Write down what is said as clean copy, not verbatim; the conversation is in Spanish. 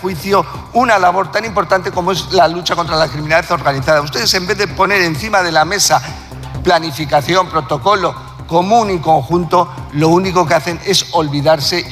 juicio una labor tan importante como es la lucha contra la criminalidad organizada. Ustedes, en vez de poner encima de la mesa planificación, protocolo común y conjunto, lo único que hacen es olvidarse